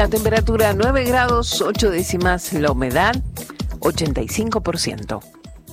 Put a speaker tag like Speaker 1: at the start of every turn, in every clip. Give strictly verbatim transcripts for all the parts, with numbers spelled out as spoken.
Speaker 1: La temperatura nueve grados, ocho décimas, la humedad ochenta y cinco por ciento.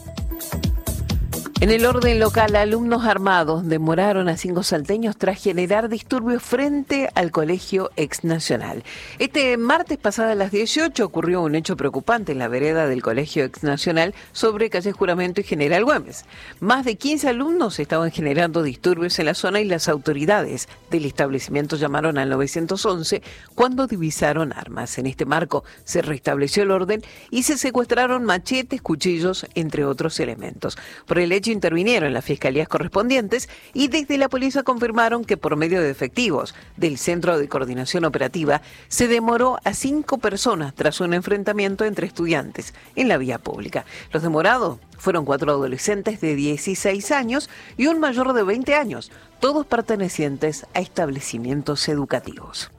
Speaker 1: En el orden local, alumnos armados demoraron a cinco salteños tras generar disturbios frente al colegio Ex Nacional. Este martes pasado a las dieciocho ocurrió un hecho preocupante en la vereda del colegio Ex Nacional sobre calle Juramento y General Güemes. Más de quince alumnos estaban generando disturbios en la zona y las autoridades del establecimiento llamaron al nueve once cuando divisaron armas. En este marco se restableció el orden y se secuestraron machetes, cuchillos, entre otros elementos. Por el hecho intervinieron las fiscalías correspondientes y desde la policía confirmaron que por medio de efectivos del Centro de Coordinación Operativa se demoró a cinco personas tras un enfrentamiento entre estudiantes en la vía pública. Los demorados fueron cuatro adolescentes de dieciséis años y un mayor de veinte años, todos pertenecientes a establecimientos educativos.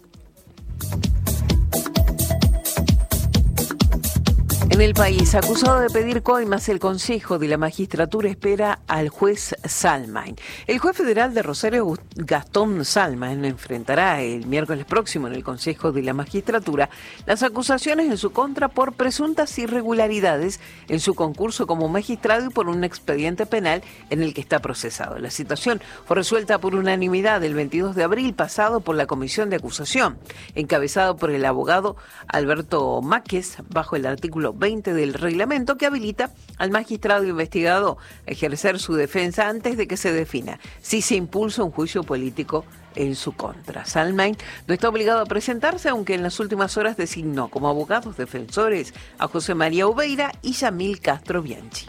Speaker 1: En el país, acusado de pedir coimas, el Consejo de la Magistratura espera al juez Salmain. El juez federal de Rosario, Gastón Salmain, enfrentará el miércoles próximo en el Consejo de la Magistratura las acusaciones en su contra por presuntas irregularidades en su concurso como magistrado y por un expediente penal en el que está procesado. La situación fue resuelta por unanimidad el veintidós de abril pasado por la Comisión de Acusación, encabezado por el abogado Alberto Máquez, bajo el artículo veinte del reglamento que habilita al magistrado investigado a ejercer su defensa antes de que se defina si se impulsa un juicio político en su contra. Salmain no está obligado a presentarse, aunque en las últimas horas designó como abogados defensores a José María Ubeira y Yamil Castro Bianchi.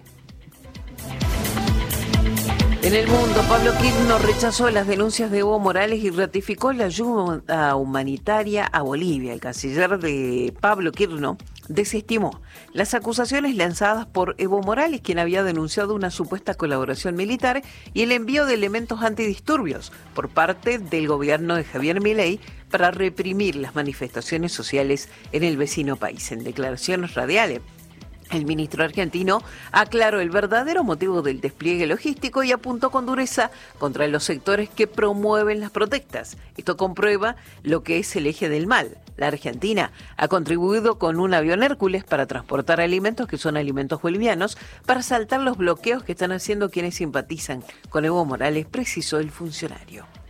Speaker 1: En el mundo, Pablo Quirno rechazó las denuncias de Evo Morales y ratificó la ayuda humanitaria a Bolivia. El canciller de Pablo Quirno desestimó las acusaciones lanzadas por Evo Morales, quien había denunciado una supuesta colaboración militar y el envío de elementos antidisturbios por parte del gobierno de Javier Milei para reprimir las manifestaciones sociales en el vecino país. En declaraciones radiales, el ministro argentino aclaró el verdadero motivo del despliegue logístico y apuntó con dureza contra los sectores que promueven las protestas. Esto comprueba lo que es el eje del mal. La Argentina ha contribuido con un avión Hércules para transportar alimentos que son alimentos bolivianos para saltar los bloqueos que están haciendo quienes simpatizan con Evo Morales, precisó el funcionario.